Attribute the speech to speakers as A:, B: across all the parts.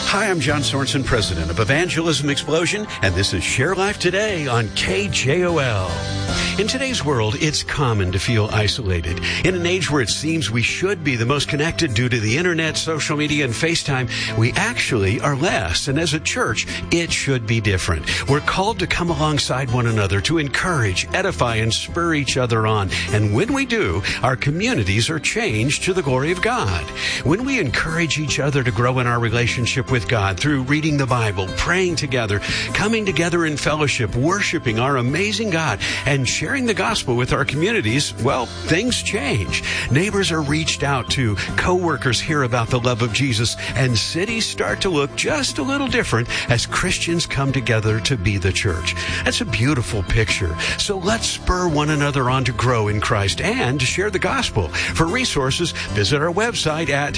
A: Hi, I'm John Sorensen, president of Evangelism Explosion, and this is Share Life Today on KJOL. In today's world, it's common to feel isolated. In an age where it seems we should be the most connected due to the internet, social media, and FaceTime, we actually are less. And as a church, it should be different. We're called to come alongside one another to encourage, edify, and spur each other on. And when we do, our communities are changed to the glory of God. When we encourage each other to grow in our relationship with God through reading the Bible, praying together, coming together in fellowship, worshiping our amazing God, and sharing the gospel with our communities, well, things change. Neighbors are reached out to, co-workers hear about the love of Jesus, and cities start to look just a little different as Christians come together to be the church. That's a beautiful picture. So let's spur one another on to grow in Christ and to share the gospel. For resources, visit our website at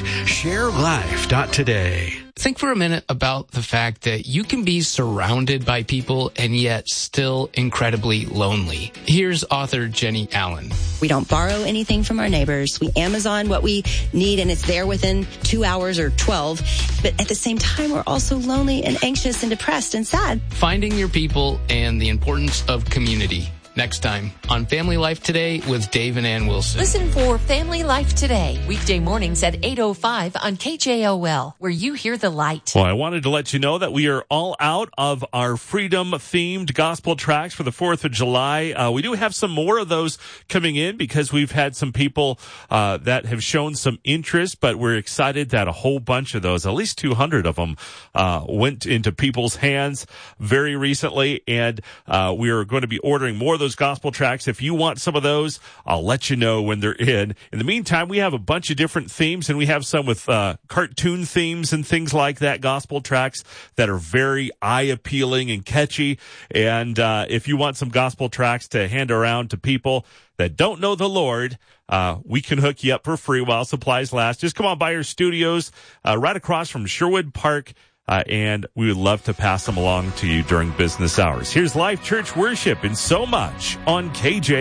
A: sharelife.today.
B: Think for a minute about the fact that you can be surrounded by people and yet still incredibly lonely. Here's author Jenny Allen.
C: We don't borrow anything from our neighbors. We Amazon what we need and it's there within 2 hours or 12. But at the same time, we're also lonely and anxious and depressed and sad.
B: Finding your people and the importance of community. Next time on Family Life Today with Dave and Ann Wilson.
D: Listen for Family Life Today, weekday mornings at 8:05 on KJOL, where you hear the light.
E: Well, I wanted to let you know that we are all out of our freedom-themed gospel tracks for the 4th of July. We do have some more of those coming in because we've had some people that have shown some interest, but we're excited that a whole bunch of those, at least 200 of them, went into people's hands very recently, and we are going to be ordering more of those gospel tracks. If you want some of those, I'll let you know when they're in. In the meantime, we have a bunch of different themes, and we have some with cartoon themes and things like that, gospel tracks that are very eye-appealing and catchy. And if you want some gospel tracks to hand around to people that don't know the Lord, we can hook you up for free while supplies last. Just come on by our studios right across from Sherwood Park, and we would love to pass them along to you during business hours. Here's Life Church Worship and so much on KJ.